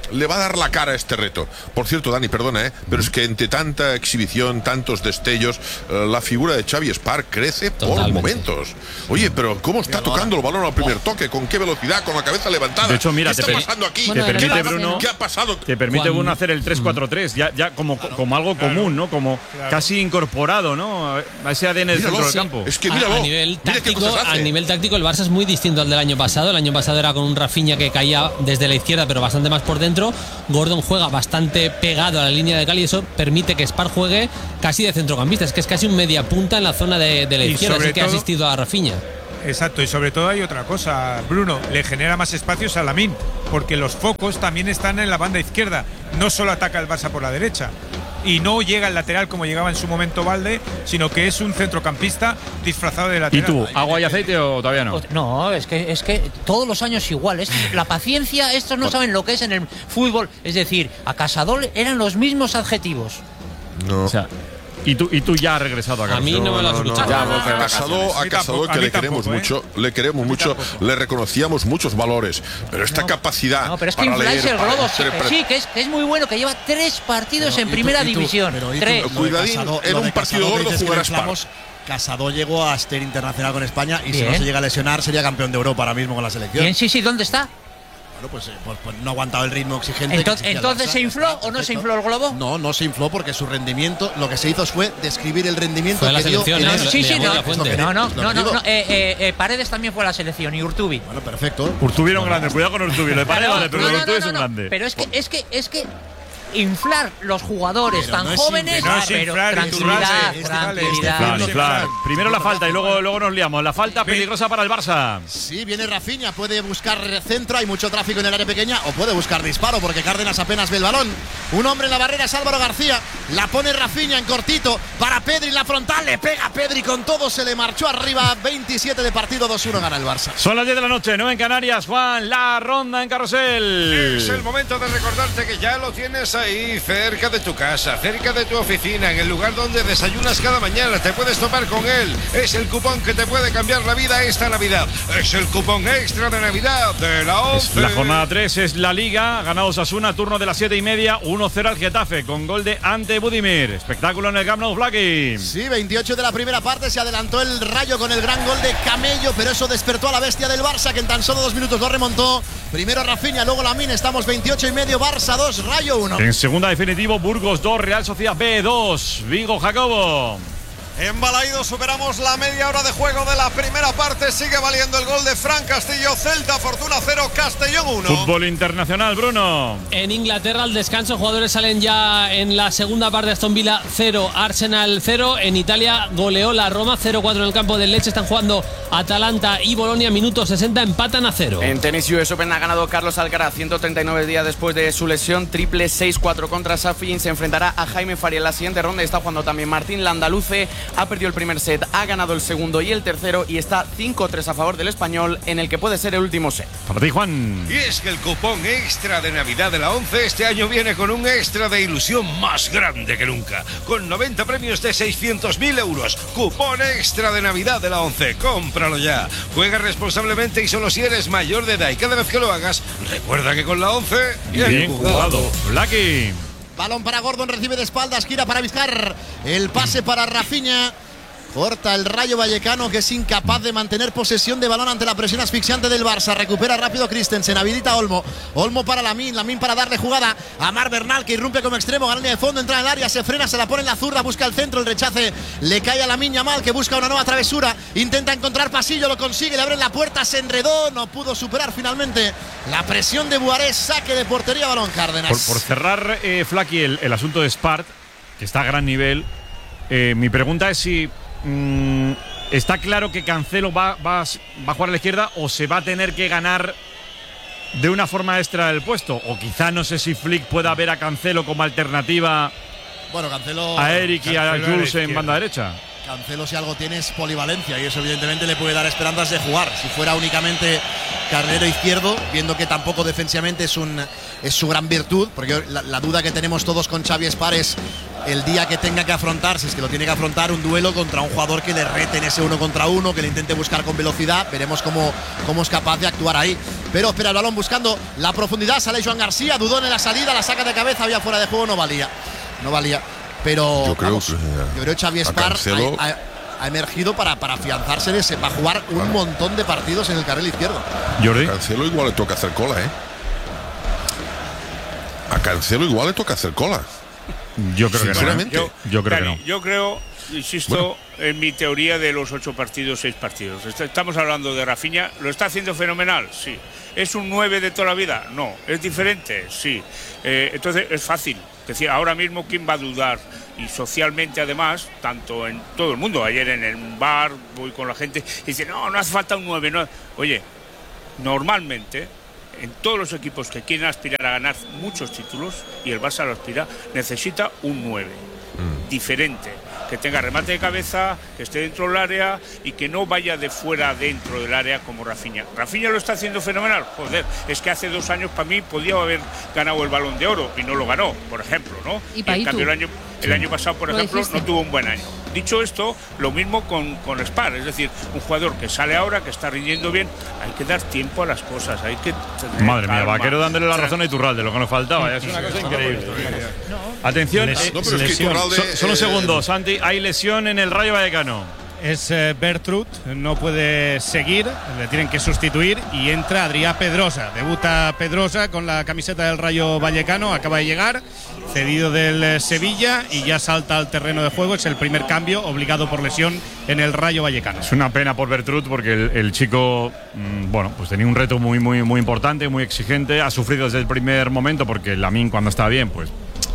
le va a dar la cara a este reto. Por cierto, Dani, perdona, ¿eh? pero es que entre tanta exhibición, tantos destellos, eh, la figura de Xavi Esparr crece Totalmente. por momentos. Oye, pero ¿cómo está tocando el balón al primer toque? ¿Con qué velocidad? ¿Con la cabeza levantada? De hecho, mira, ¿Qué te está pasando aquí? Te permite, ¿Qué, Bruno, ¿Qué ha pasado? Te permite, Bruno, hacer el tres cuatro tres, ya, ya como, claro, como algo claro, común, ¿no? Como claro. casi incorporado, ¿no? A ese A D N del centro del campo. Es que míralo. A, a, nivel táctico, a nivel táctico, el Barça es muy distinto al del año pasado. El año pasado era con un Rafinha que caía desde la izquierda, pero bastante más por dentro. Gordon juega bastante pegado a la línea de cal y eso permite que Esparr juegue casi de centrocampista. Es que es casi un media punta en la zona de, de la izquierda, así que ha asistido a Rafinha. Exacto, y sobre todo hay otra cosa, Bruno, le genera más espacios a Lamine, porque los focos también están en la banda izquierda, no solo ataca el Barça por la derecha. Y no llega al lateral como llegaba en su momento Valde, sino que es un centrocampista disfrazado de lateral. ¿Y tú, agua y aceite o todavía no? No, es que es que todos los años igual. Es la paciencia, estos no saben lo que es en el fútbol. Es decir, a Casadol eran los mismos adjetivos. No. O sea, y tú, y tú ya has regresado a casa. A mí no me lo has escuchado. No, no, no, a Casado, a Casado que le queremos tampoco, mucho, ¿eh? le queremos mucho, tampoco. le reconocíamos muchos valores, pero esta no, capacidad. No, pero es que infláis el globo, sí, sí que, es, que es muy bueno, que lleva tres partidos pero, en primera tú, división. Pero, tres. Cuidadín, Casado, en un partido gordo jugarás para. Casado llegó a ser internacional con España y Bien. si no se llega a lesionar sería campeón de Europa ahora mismo con la selección. Bien, sí, sí, ¿dónde está? Bueno, pues, pues, pues no ha aguantado el ritmo exigente. Entonces, ¿entonces se infló o no se infló el globo? No, no se infló porque su rendimiento, lo que se hizo fue describir el rendimiento fue que la selección, dio. ¿eh? Sí, sí, no, no, no, no, no, no, no eh, eh, eh, Paredes también fue a la selección y Urtubi. Bueno, perfecto. Urtubi era un grande, cuidado con Urtubi, lo de Paredes vale, pero no, no, Urtubi no, es un no, grande. Pero es que, es que, es que inflar los jugadores pero tan no jóvenes, inflar, ah, pero inflar, tranquilidad, inflar, tranquilidad. Claro, inflar. Primero la falta y luego, luego nos liamos. La falta peligrosa para el Barça. Sí, viene Rafinha, puede buscar centro, hay mucho tráfico en el área pequeña, o puede buscar disparo porque Cárdenas apenas ve el balón. Un hombre en la barrera es Álvaro García, la pone Rafinha en cortito para Pedri en la frontal, le pega a Pedri con todo, se le marchó arriba. Veintisiete de partido, dos uno gana el Barça. Son las diez de la noche, nueve en Canarias. Juan, la ronda en Carrusel. Es el momento de recordarte que ya lo tienes ahí, cerca de tu casa, cerca de tu oficina, en el lugar donde desayunas cada mañana. Te puedes topar con él. Es el cupón que te puede cambiar la vida esta Navidad. Es el cupón extra de Navidad de la once. La jornada tres es la Liga. Ganado Osasuna, turno de las siete y media. uno cero al Getafe con gol de Ante Budimir. Espectáculo en el Camp Nou, Blacky. Sí, veintiocho de la primera parte. Se adelantó el Rayo con el gran gol de Camello, pero eso despertó a la bestia del Barça, que en tan solo dos minutos lo remontó. Primero Rafinha, luego Lamine. Estamos veintiocho y medio. Barça dos, Rayo uno. En segunda definitivo, Burgos dos, Real Sociedad B dos. Vigo, Jacobo. En Balaído superamos la media hora de juego de la primera parte. Sigue valiendo el gol de Fran Castillo. Celta, Fortuna cero, Castellón uno. Fútbol internacional, Bruno. En Inglaterra, al descanso, jugadores salen ya en la segunda parte. Aston Villa cero, Arsenal cero. En Italia goleó la Roma cero cuatro en el campo del Lecce. Están jugando Atalanta y Bolonia. Minuto sesenta, empatan a cero. En tenis U S Open ha ganado Carlos Alcaraz, ciento treinta y nueve días después de su lesión. Triple seis cuatro contra Safin. Se enfrentará a Jaime Faria en la siguiente ronda. Está jugando también Martín Landaluce. Ha perdido el primer set, ha ganado el segundo y el tercero y está cinco tres a favor del español en el que puede ser el último set. Para ti, Juan. Y es que el cupón extra de Navidad de la once este año viene con un extra de ilusión más grande que nunca. Con noventa premios de seiscientos mil euros. Cupón extra de Navidad de la once. Cómpralo ya. Juega responsablemente y solo si eres mayor de edad. Y cada vez que lo hagas, recuerda que con la once, bien, bien jugado. jugado. Blacky. Balón para Gordon, recibe de espaldas, gira para Vizcar. El pase para Rafinha. Corta el Rayo Vallecano, que es incapaz de mantener posesión de balón ante la presión asfixiante del Barça. Recupera rápido Christensen, habilita a Olmo. Olmo para Lamine, Lamine para darle jugada a Mar Bernal, que irrumpe como extremo, gana línea de fondo, entra en el área, se frena, se la pone en la zurda, busca el centro, el rechace le cae a Lamine Yamal, que busca una nueva travesura, intenta encontrar pasillo, lo consigue, le abren la puerta, se enredó, no pudo superar finalmente la presión de Buarés. Saque de portería, balón Cárdenas. Por, por cerrar, eh, Flaky, el, el asunto de Spart, que está a gran nivel, eh, mi pregunta es si Mm, ¿está claro que Cancelo va, va, va a jugar a la izquierda o se va a tener que ganar de una forma extra el puesto? O quizá no sé si Flick pueda ver a Cancelo como alternativa bueno, Cancelo, a Eric Cancelo y a Jules en banda derecha. Cancelo, si algo tiene, es polivalencia y eso evidentemente le puede dar esperanzas de jugar. Si fuera únicamente carrilero izquierdo, viendo que tampoco defensivamente es, un, es su gran virtud, porque la, la duda que tenemos todos con Xavi Esparr es el día que tenga que afrontar, si es que lo tiene que afrontar, un duelo contra un jugador que le rete en ese uno contra uno, que le intente buscar con velocidad. Veremos cómo, cómo es capaz de actuar ahí. Pero espera el balón buscando la profundidad. Sale Joan García, dudó en la salida, la saca de cabeza, había fuera de juego, no valía. No valía. Pero yo creo vamos, que yo creo que Xavi Espar Cancelo... ha, ha, ha emergido para, para afianzarse en ese, para jugar un claro. montón de partidos en el carril izquierdo. Jordi. A Cancelo igual le toca hacer cola, ¿eh? A Cancelo igual le toca hacer cola. Yo creo que no. Yo, yo creo Dani, que no. Yo creo, insisto, bueno. en mi teoría de los ocho partidos, seis partidos. Estamos hablando de Rafinha. ¿Lo está haciendo fenomenal? Sí. ¿Es un nueve de toda la vida? No. ¿Es diferente? Sí. Eh, entonces es fácil. Es decir, ahora mismo, ¿quién va a dudar? Y socialmente, además, tanto en todo el mundo. Ayer en el bar voy con la gente y dice, no, no hace falta un nueve. No. Oye, normalmente, en todos los equipos que quieren aspirar a ganar muchos títulos, y el Barça lo aspira, necesita un nueve. Mm. Diferente. Que tenga remate de cabeza, que esté dentro del área y que no vaya de fuera dentro del área como Rafinha. Rafinha lo está haciendo fenomenal. Joder, es que hace dos años para mí podía haber ganado el Balón de Oro y no lo ganó, por ejemplo, ¿no? Y, y en cambio el año, el año pasado, por ejemplo, no tuvo un buen año. Dicho esto, lo mismo con, con Spar, es decir, un jugador que sale ahora, que está rindiendo bien, hay que dar tiempo a las cosas, hay que... Madre mía, Vaquero dándole la razón a Iturralde, lo que nos faltaba, es una cosa increíble. Atención, Les, no, pero es que Iturralde, so, solo un eh, segundo, Santi, hay lesión en el Rayo Vallecano. Es eh, Bertrud, no puede seguir, le tienen que sustituir y entra Adrià Pedrosa. Debuta Pedrosa con la camiseta del Rayo Vallecano, acaba de llegar, cedido del eh, Sevilla y ya salta al terreno de juego. Es el primer cambio obligado por lesión en el Rayo Vallecano. Es una pena por Bertrud porque el, el chico, mmm, bueno, pues tenía un reto muy, muy, muy importante, muy exigente. Ha sufrido desde el primer momento porque Lamine cuando está bien, pues...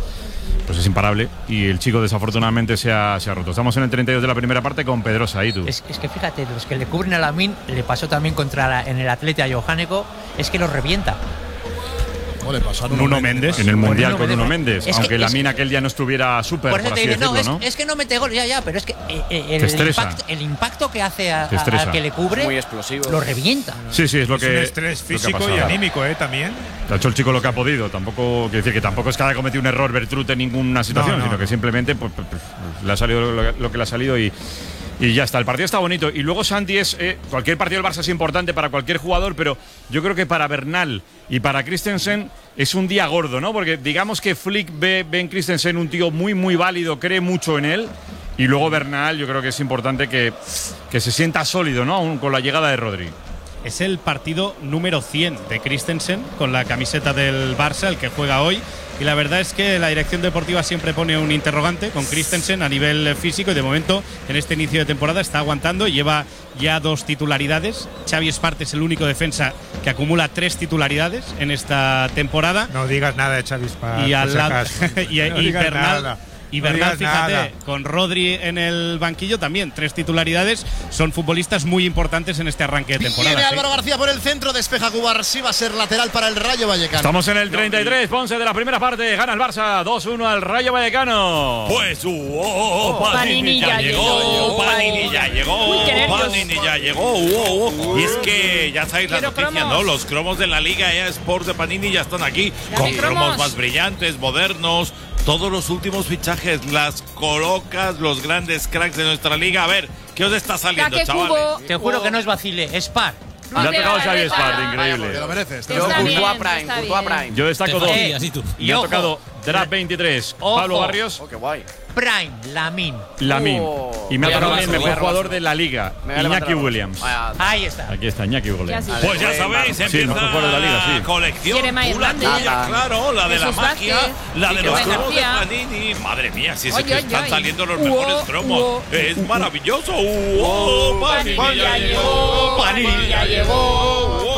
pues es imparable y el chico desafortunadamente se ha, se ha roto. Estamos en el treinta y dos de la primera parte con Pedrosa ahí tú. Es, es que fíjate, los que le cubren a Lamine, le pasó también contra la, en el Atleti a Johaneko, es que los revienta. ¿Cómo le pasó a Nuno, Nuno Méndez? En el Mundial con Nuno Méndez, es aunque que, Lamine es, aquel día no estuviera súper, por, por así dice, decirlo, no, es, ¿no? Es que no mete gol, ya, ya, pero es que eh, el, impacto, el impacto que hace a, a, al que le cubre, muy explosivo, lo revienta. Sí, sí, es lo es que... un estrés físico y anímico, ¿eh? También. Ha hecho el chico lo que ha podido, tampoco, quiere decir que tampoco es que haya cometido un error Bertrud en ninguna situación, no, no. sino que simplemente pues, pues, pues, le ha salido lo, lo que le ha salido y... Y ya está, el partido está bonito. Y luego Santi es, eh, cualquier partido del Barça es importante para cualquier jugador, pero yo creo que para Bernal y para Christensen es un día gordo, ¿no? Porque digamos que Flick ve, ve en Christensen un tío muy, muy válido, cree mucho en él. Y luego Bernal, yo creo que es importante que, que se sienta sólido, ¿no? Aún con la llegada de Rodri. Es el partido número cien de Christensen con la camiseta del Barça, el que juega hoy. Y la verdad es que la dirección deportiva siempre pone un interrogante con Christensen a nivel físico y de momento en este inicio de temporada está aguantando y lleva ya dos titularidades. Xavi Espart es el único defensa que acumula tres titularidades en esta temporada. No digas nada de Xavi Espart. Y al lado y, no y Bernal nada. Y Bernal, no fíjate, nada. con Rodri en el banquillo también, tres titularidades, son futbolistas muy importantes en este arranque de temporada. Viene ¿sí? Álvaro García por el centro, despeja Cubarsí, va a ser lateral para el Rayo Vallecano. Estamos en el treinta y tres, Ponce de la primera parte, gana el Barça dos uno al Rayo Vallecano. Pues, uh, oh, oh, Panini ya llegó, Panini ya llegó, Panini ya llegó, uh, uh, y es que ya sabéis la noticia, ¿no? Los cromos de la Liga E A Sports de Panini ya están aquí, con cromos más brillantes, modernos. Todos los últimos fichajes, las colocas, los grandes cracks de nuestra liga. A ver, ¿qué os está saliendo, chavales? Te juro que no es vacile, es par. Le ha tocado Xavi Espart, increíble. Te lo mereces. Yo, Courtois Prime, Courtois Prime. Yo destaco dos. Eh, Y me ha tocado Draft veintitrés, Ojo. Pablo Barrios. Oh, qué guay. Prime, Lamine. Lamine. Oh. Y me ha Voy a tocado el robarse, voy mejor a jugador robarse. de la liga, Me voy a levantar Iñaki la Williams. Vaya. Ahí está. Aquí está, Iñaki Williams. Ya, Pues ya sabéis, Sí, empieza mejor jugador de la liga, sí. colección Jeremiah pura Hernández. tuya, claro, la de la Jesús magia, Vázquez. la de Sí, los Rubén cromos de García. Panini. Madre mía, si es Oye, que oye, están oye. saliendo los Uo, mejores cromos. uo. Es maravilloso. Uo, Panini ya llegó, Panini ya llegó.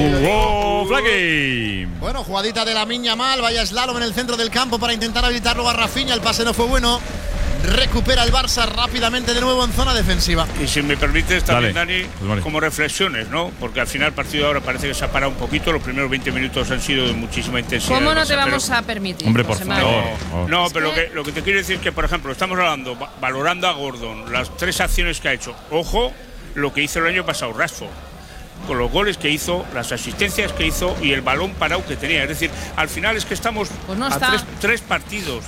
¡Hugo Flaky! Bueno, jugadita de Lamine Yamal, vaya slalom en el centro del campo para intentar habilitarlo a Rafinha, el pase no fue bueno. Recupera el Barça rápidamente de nuevo en zona defensiva. Y si me permites también, Dale. Dani, Pues vale. como reflexiones, ¿no? Porque al final el partido ahora parece que se ha parado un poquito. Los primeros veinte minutos han sido de muchísima intensidad. ¿Cómo no Barça, te vamos pero- a permitir? Hombre, por José favor. Manuel? Oh. No, Es pero que- lo que, lo que te quiero decir es que, por ejemplo, estamos hablando, va- valorando a Gordon, las tres acciones que ha hecho. Ojo, lo que hizo el año pasado Rashford, con los goles que hizo, las asistencias que hizo y el balón parado que tenía. Es decir, al final es que estamos Pues no a está. tres, tres partidos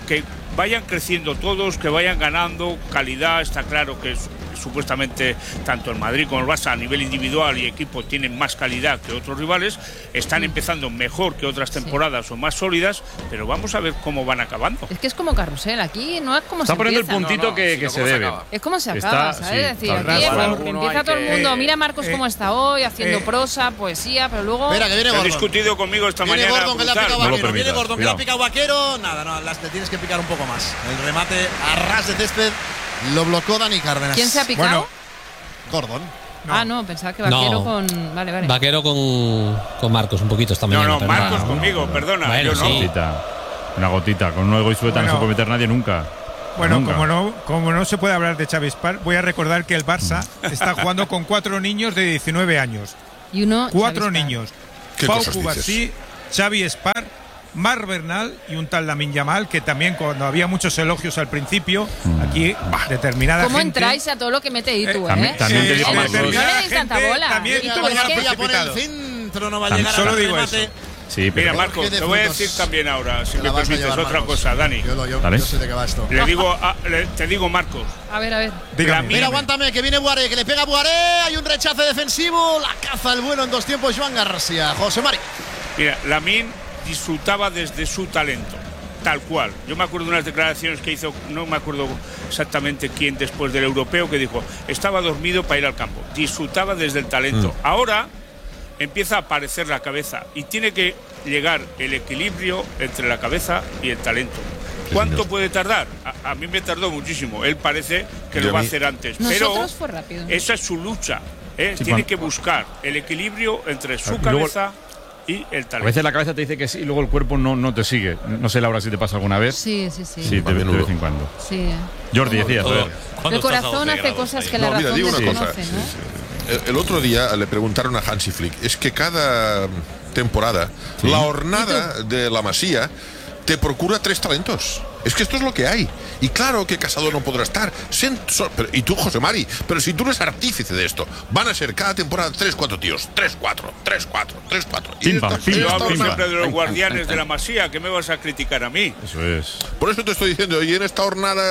que vayan creciendo todos, que vayan ganando calidad. Está claro que es, supuestamente tanto el Madrid como el Barça a nivel individual y equipo tienen más calidad que otros rivales, están empezando mejor que otras temporadas sí. o más sólidas, pero vamos a ver cómo van acabando. Es que es como carrusel, aquí no es como está se poniendo empieza. el puntito no, no, que, que se debe. Se es como se está, acaba, ¿sabes? Sí, es decir, aquí claro. empieza todo el mundo, eh, mira Marcos eh, cómo está hoy, haciendo eh, prosa, poesía, pero luego... Espera, que viene Se ha Gordon. discutido conmigo esta Viene mañana. Gordon, que le ha picado no Vaquero. Viene Gordon, que le ha picado Vaquero. Nada, no, las, le tienes que picar un poco más. El remate a ras de césped lo bloqueó Dani Cárdenas. ¿Quién se ha picado? Bueno, Gordon. No. Ah, no, pensaba que Vaquero no. con... Vale, vale. Vaquero con, con Marcos un poquito esta mañana. No, no, pero Marcos no. conmigo, perdona. Bueno, yo no. sí. Una gotita, una gotita. Con un ego y sueta Bueno. no se puede meter nadie nunca. Bueno, Nunca. como no, como no se puede hablar de Xavi Espar, voy a recordar que el Barça está jugando con cuatro niños de diecinueve años. Y uno... Cuatro Xavi Espar. niños. ¿Qué Pau cosas Cubarsí, Xavi Espar, Marc Bernal y un tal Lamine Yamal, que también cuando había muchos elogios al principio, aquí determinada ¿Cómo gente... entráis a todo lo que mete Itu, eh? También, también te Eh, digo eh, más. No le determinada deis tanta gente bola. también Itu, Ya, tuvo es ya la que- voy a poner el precipitado. centro, no va a También llegar solo al digo remate. eso. Sí, pero Mira, Marcos, de te voy a frutos. decir también ahora, si Te la me vas a permites, llevar, otra Marcos. cosa, Dani. Yo, lo- yo, ¿Vale? yo sé de qué va esto. Le digo, a- le- te digo, Marcos, A ver, a ver. Dígame. Mira, aguántame, que viene Buaré, que le pega a Buaré. Hay un rechace defensivo. La caza el bueno en dos tiempos, Joan García. José Mari. mira, Lamine disfrutaba desde su talento, tal cual. Yo me acuerdo de unas declaraciones que hizo, no me acuerdo exactamente quién después del europeo, que dijo, estaba dormido para ir al campo. Disfrutaba desde el talento. Mm. Ahora empieza a aparecer la cabeza y tiene que llegar el equilibrio entre la cabeza y el talento. ¿Cuánto señor. puede tardar? A, a mí me tardó muchísimo. Él parece que Y lo a va a mí- hacer antes. Nosotros Pero fue rápido. esa es su lucha. ¿eh? Sí, Tiene cuando- que buscar el equilibrio entre su Y luego- cabeza y el A talento. veces la cabeza te dice que sí y luego el cuerpo no, no te sigue. No sé, Laura, si te pasa alguna vez. Sí, sí, sí. Sí, de, de vez en cuando. Sí. Jordi, decías. a ver. El corazón hace cosas que la No, mira, razón digo una cosa. desconoce, ¿no? El, el otro día le preguntaron a Hansi Flick, es que cada temporada la hornada de la Masía te procura tres talentos. Es que esto es lo que hay. Y claro que Casado no podrá estar. Sen- so- pero- y tú, José Mari, pero si tú eres artífice de esto, van a ser cada temporada tres, cuatro tíos. Tres, cuatro, tres, cuatro, tres, cuatro. Y Pimpa, esta- pimpa, Yo esta hablo pimpa. siempre de los guardianes de la Masía. ¿Qué me vas a criticar a mí? Eso es. Por eso te estoy diciendo, y en esta hornada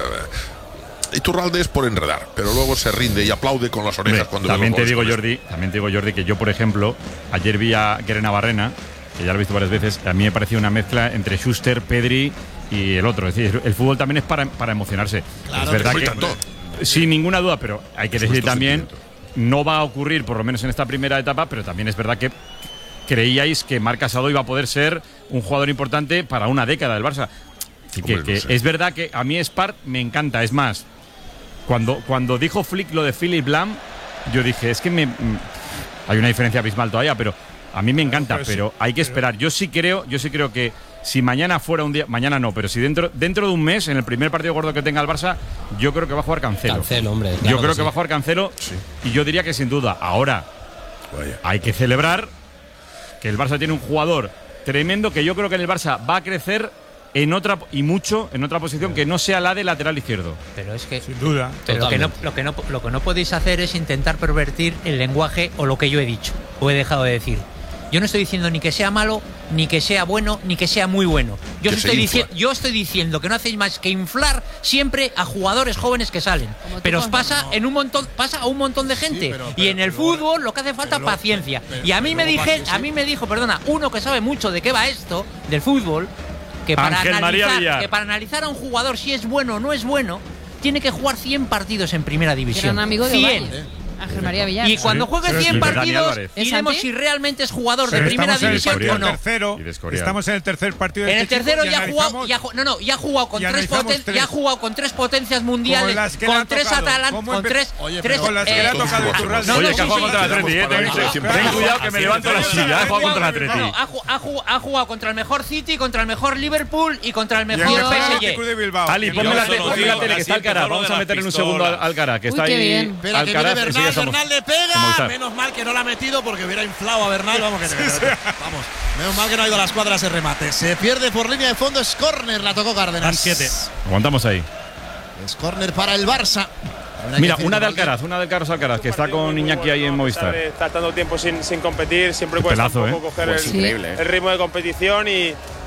Iturralde es por enredar, pero luego se rinde y aplaude con las orejas Hombre, cuando también ve te los digo, goles. Jordi, también te digo, Jordi, que yo, por ejemplo, ayer vi a Guerena Barrena, que ya lo he visto varias veces, a mí me pareció una mezcla entre Schuster, Pedri y el otro. Es decir, el fútbol también es para, para emocionarse. Claro, es verdad que que, soy tanto. sin ninguna duda, pero hay que Es decir vuestro también, sentimiento. no va a ocurrir, por lo menos en esta primera etapa, pero también es verdad que creíais que Marc Casado iba a poder ser un jugador importante para una década del Barça. Así que, Hombre, no que sé. es verdad que a mí Spart me encanta, es más, cuando, cuando dijo Flick lo de Philip Lam, yo dije, es que me, mm, hay una diferencia abismal todavía, pero a mí me encanta, pero sí, pero hay que esperar. Yo sí creo, yo sí creo que si mañana fuera un día, mañana no, pero si dentro, dentro de un mes, en el primer partido gordo que tenga el Barça, yo creo que va a jugar Cancelo. Cancelo, hombre. yo claro creo que, sí. va a jugar Cancelo y yo diría que sin duda. Ahora, Vaya. hay que celebrar que el Barça tiene un jugador tremendo que yo creo que en el Barça va a crecer en otra y mucho en otra posición que no sea la de lateral izquierdo. Pero es que Sin duda. Pero lo que, no, Totalmente. lo, que no, lo que no podéis hacer es intentar pervertir el lenguaje o lo que yo he dicho o he dejado de decir. Yo no estoy diciendo ni que sea malo, ni que sea bueno, ni que sea muy bueno. Yo, Que os se estoy, infla. dici- yo estoy diciendo que no hacéis más que inflar siempre a jugadores jóvenes que salen. Como tú Pero os con- pasa en un montón, pasa a un montón de gente. pero- y pero- en el pero luego- fútbol lo que hace falta es pero luego- paciencia. pero- y a mí pero me luego dije, pasa, a sí. mí me dijo, perdona, uno que sabe mucho de qué va esto del fútbol, que para Ángel María analizar, Villar. que para analizar a un jugador si es bueno o no es bueno, tiene que jugar cien partidos en primera Que división. era un amigo de cien. Ovalle, Ángel María Villar. Y cuando juegue pero cien sí. Y de Dani partidos, Álvarez. ¿Es diremos Santi? si realmente es jugador de Pero primera estamos en el división partido o no. tercero. Y de Escorial. Estamos en el tercer partido de En el este tercero chico y ya ha jugado, analizamos- ya, ha ju- no, no, ya ha jugado con y tres, analizamos poten- tres. ya ha jugado con tres potencias mundiales, las que le con ha tres tocado. Atalantas, ¿Cómo con empe- tres, Oye, tres pero con las que le ha eh, tocado Iturralde. no, Oye, no, que sí, ha jugado sí, contra el sí. Atleti, eh, ten, Siempre- ten siempre- cuidado que me levanto la silla, eh, ha jugado contra el No, Atleti. no, ha, ju- ha ju- ha jugado contra el mejor City, contra el mejor Liverpool y contra el Y el mejor mejor P S Athletic Club G. de Bilbao. Ali, Y ponme el la, mejor- te- ponme la tele que está Alcaraz. Vamos a meter en un segundo al Alcaraz, que Uy, está qué ahí. bien. Espera, que viene Alcaraz, Bernal, enseguida somos- Bernal le de pega. Movistar. Menos mal que no la ha metido porque hubiera inflado a Bernal. Vamos, que te- vamos. Menos mal que no ha ido a las cuadras ese remate. Se pierde por línea de fondo, es córner, la tocó Cárdenas. Van siete. Aguantamos ahí. Es córner para el Barça. Habrá Mira, que decir una de que Valde- Alcaraz, una de Carlos Alcaraz, que está con Iñaki ahí en Movistar. Está tanto tiempo sin, sin competir, siempre Qué cuesta pelazo, un poco ¿eh? coger Pues el, increíble, el ritmo de competición y,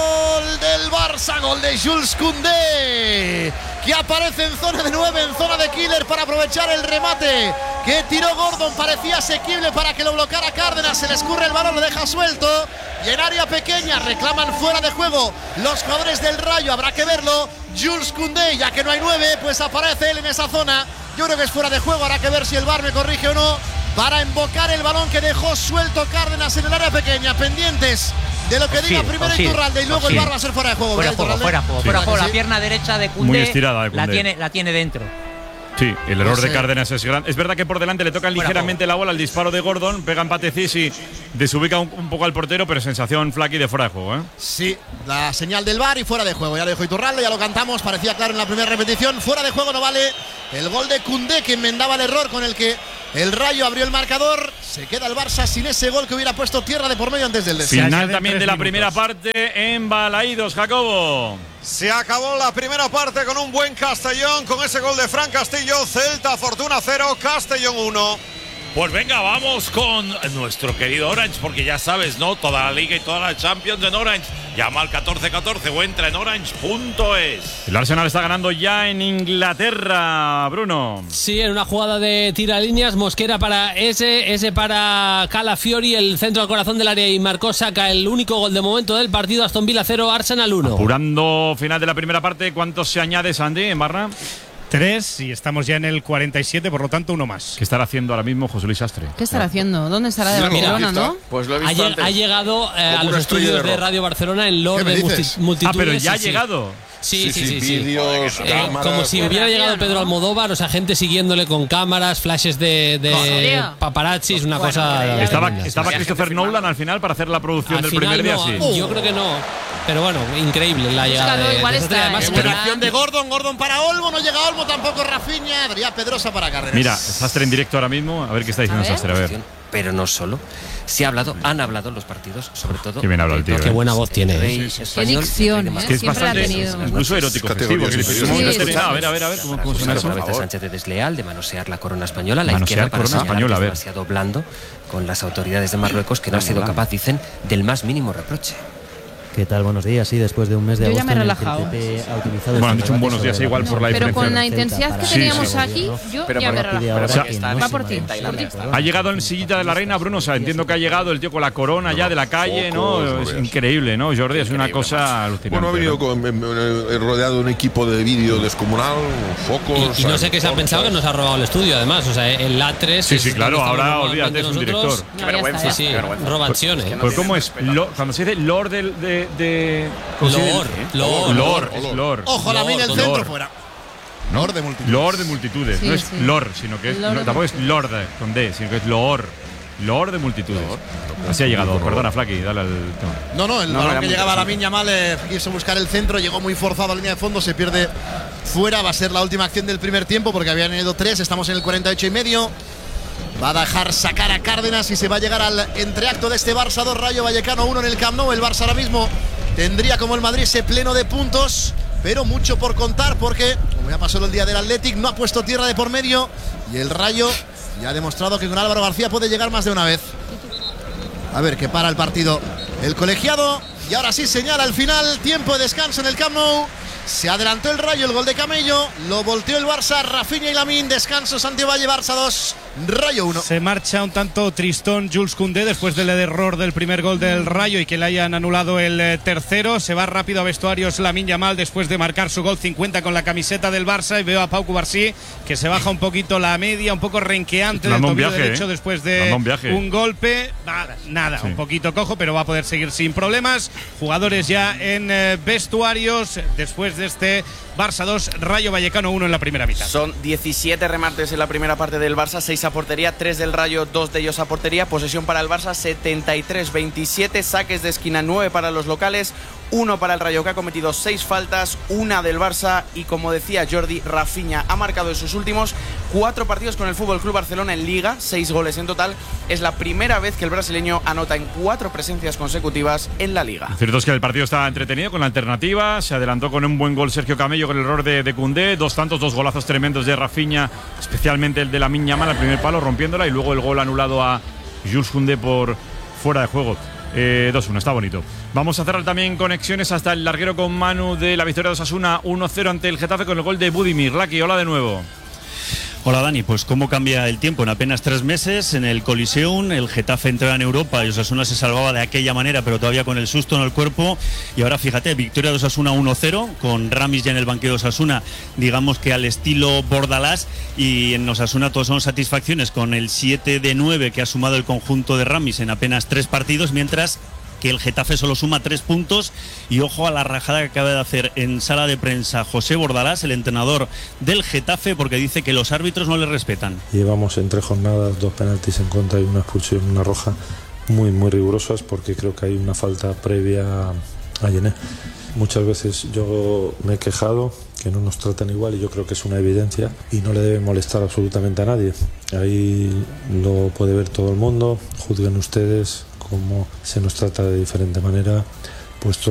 Barça. Gol de Jules Koundé, que aparece en zona de nueve, en zona de killer, para aprovechar el remate que tiró Gordon. Parecía asequible para que lo bloqueara Cárdenas. Se le escurre el balón, lo deja suelto. Y en área pequeña reclaman fuera de juego los jugadores del Rayo. Habrá que verlo. Jules Koundé, ya que no hay nueve, pues aparece él en esa zona. Yo creo que es fuera de juego. Habrá que ver si el V A R me corrige o no, para invocar el balón que dejó suelto Cárdenas en el área pequeña. Pendientes de lo que Offside, diga primero offside, Iturralde, y luego offside. el V A R va a ser fuera de juego. Fuera de juego, fuera de juego, fuera de juego. La pierna derecha de Koundé, Muy estirada de la Koundé. tiene, la tiene dentro. Sí, el error No de sé. Cárdenas es grande. Es verdad que por delante le tocan Fuera ligeramente la bola al disparo de Gordon, pega empate Cis y desubica un, un poco al portero, pero sensación Flaky de fuera de juego, ¿eh? Sí, la señal del V A R y fuera de juego. Ya lo dijo Iturralde, ya lo cantamos, parecía claro en la primera repetición. Fuera de juego no vale el gol de Koundé, que enmendaba el error con el que el Rayo abrió el marcador. Se queda el Barça sin ese gol que hubiera puesto tierra de por medio antes del descanso. Final también de la primera parte en Balaídos, Jacobo. Se acabó la primera parte con un buen Castellón, con ese gol de Fran Castillo. Celta, Fortuna cero, Castellón uno. Pues venga, vamos con nuestro querido Orange, porque ya sabes, ¿no? Toda la Liga y toda la Champions en Orange. Llama al catorce catorce o entra en orange punto es. El Arsenal está ganando ya en Inglaterra, Bruno. Sí, en una jugada de tiralíneas, Mosquera para ese, ese para Calafiori, el centro al corazón del área, y marcó Saka el único gol de momento del partido. Aston Villa cero, Arsenal uno. Apurando final de la primera parte, ¿cuántos se añade, Sandy, en barra? Tres, y estamos ya en el cuarenta y siete, por lo tanto uno más. ¿Qué estará haciendo ahora mismo José Luis Sastre? ¿Qué estará haciendo? ¿Dónde estará? De Barcelona, ¿no? Pues lo he Ha, visto lleg- antes. ha llegado eh, a Como los una estrella estudios de de rock. Radio Barcelona en Lord ¿Qué me de dices? multi- multitudes. Ah, pero ya ha sí, sí. llegado. Sí, sí, Sí, sí. sí, sí. vídeos, Eh, cámaras. como si hubiera llegado Pedro Almodóvar, o sea, gente siguiéndole con cámaras, flashes de, de ¿En serio? paparazzis, una Bueno, cosa. ya- Estaba, tremenda. estaba Había Christopher gente Nolan filmando. al final para hacer la producción Al del final primer día, no, sí. yo creo que no. Pero bueno, increíble la llegada Búscalo, de, igual de está, Sastre. Además, ¿eh? pero- Acción de Gordon, Gordon para Olmo, no llega Olmo, tampoco Rafinha. Adrián Pedrosa para Cárdenas. Mira, Sastre en directo ahora mismo. A ver qué está diciendo A ver. Sastre, a ver. Pero no solo. Se ha hablado, han hablado los partidos, sobre todo. Qué bien habla el tío, de ¿eh? Qué buena voz tiene, Rey ¿eh? Qué español, dicción, Rey de ¿eh? Que es Siempre la ha bastante, tenido. incluso erótico festivo. Categoría que le superior. pedimos Sí, este- sí. A ver, a ver, a ver cómo, cómo suena eso. Acusar Sánchez de desleal, de manosear la corona española, la Manosear izquierda para corona señalar española, que a ver. es demasiado blando con las autoridades de Marruecos, que no ha sido capaz, dicen, del más mínimo reproche. ¿Qué tal? Buenos días. Sí, después de un mes de Yo ya agosto me he en el que relajado. el P P ha utilizado Bueno, han este dicho un debate buenos días sobre igual por la Pero diferencia. con la Celta intensidad para que Sí, teníamos sí. aquí, yo Pero ya por me he la- relajado. ahora O sea, que está no va se por ti. maneja Tailandia. la corona. Ha llegado en sillita de la reina, Bruno. O sea, entiendo que ha llegado el tío con la corona ya de la calle, ¿no? Focos, Es no veas. increíble, ¿no? Jordi, es una cosa alucinante. Bueno, ha venido ¿no? con- em, em, rodeado de un equipo de vídeo descomunal, focos. Y, y no sé qué se ha antorchas. pensado que nos ha robado el estudio, además. O sea, el A tres. Sí, sí, es claro, donde ahora estamos olvídate, es un normalmente director. nosotros. No, ya vergüenza, está, Sí, ya sí, está. vergüenza. roba acciones. Es que no Pues tiene cómo es, respeto. Lo- cuando se dice Lord del- de, de, ¿cómo se dice? Lord, Lord. Lord, es Lord. Ojo, la mina el Lord. centro fuera. Lord de multitud. Lord de multitudes, Sí, no es sí. Lord, sino que es, Lord no, de tampoco es Lord con D, sino que es Lord. Lord de multitudes. Así ha llegado, perdona, Flaky, dale al tema. No, no, el No, balón era que muy llegaba a la interesante. Miña Mal, eh, quiso buscar el centro, llegó muy forzado a línea de fondo, se pierde fuera. Va a ser la última acción del primer tiempo porque habían ido tres, estamos en el cuarenta y ocho y medio. Va a dejar sacar a Cárdenas y se va a llegar al entreacto de este Barça dos, Rayo Vallecano uno en el Camp Nou. El Barça ahora mismo tendría como el Madrid ese pleno de puntos, pero mucho por contar porque, como ya pasó el día del Athletic, no ha puesto tierra de por medio y el Rayo ya ha demostrado que con Álvaro García puede llegar más de una vez. A ver qué para el partido el colegiado. Y ahora sí señala al final, tiempo de descanso en el Camp Nou. Se adelantó el Rayo, el gol de Camello. Lo volteó el Barça, Rafinha y Lamine. Descanso, Santiago Valle, Barça dos, Rayo uno. Se marcha un tanto tristón Jules Koundé después del error del primer gol del Rayo y que le hayan anulado el eh, tercero. Se va rápido a vestuarios Lamine Yamal después de marcar su gol cincuenta con la camiseta del Barça. Y veo a Pau Cubarsí que se baja un poquito la media, un poco renqueante del Dando un tobillo viaje, derecho ¿eh? después de Dando un viaje. un golpe. Va, nada, Sí. un poquito cojo, pero va a poder seguir sin problemas. Jugadores ya en eh, vestuarios después de este Barça dos, Rayo Vallecano uno en la primera mitad. Son diecisiete remates en la primera parte del Barça, seis a portería, tres del Rayo, dos de ellos a portería. Posesión para el Barça, setenta y tres veintisiete. Saques de esquina, nueve para los locales, uno para el Rayo, que ha cometido seis faltas, una del Barça. Y como decía Jordi, Rafinha ha marcado en sus últimos cuatro partidos con el F C Barcelona en Liga, seis goles en total. Es la primera vez que el brasileño anota en cuatro presencias consecutivas en la Liga. Lo cierto es que el partido está entretenido con la alternativa. Se adelantó con un buen gol Sergio Camello con el error de, de Koundé. Dos tantos, dos golazos tremendos de Rafinha, especialmente el de Lamine Yamal al primer palo, rompiéndola. Y luego el gol anulado a Jules Koundé por fuera de juego. Eh, dos uno, está bonito. Vamos a cerrar también conexiones hasta el larguero con Manu de la victoria de Osasuna uno cero ante el Getafe con el gol de Budimir. Laki, hola de nuevo. Hola Dani, pues cómo cambia el tiempo en apenas tres meses. En el Coliseum el Getafe entraba en Europa y Osasuna se salvaba de aquella manera, pero todavía con el susto en el cuerpo. Y ahora fíjate, victoria de Osasuna uno cero, con Ramis ya en el banquillo de Osasuna, digamos que al estilo Bordalás. Y en Osasuna todos son satisfacciones con el siete de nueve que ha sumado el conjunto de Ramis en apenas tres partidos, mientras que el Getafe solo suma tres puntos. Y ojo a la rajada que acaba de hacer en sala de prensa José Bordalás, el entrenador del Getafe, porque dice que los árbitros no le respetan. Llevamos en tres jornadas dos penaltis en contra y una expulsión, una roja, muy muy rigurosas, porque creo que hay una falta previa a Yené. Muchas veces yo me he quejado que no nos tratan igual y yo creo que es una evidencia y no le debe molestar absolutamente a nadie. Ahí lo puede ver todo el mundo, juzguen ustedes cómo se nos trata de diferente manera, puesto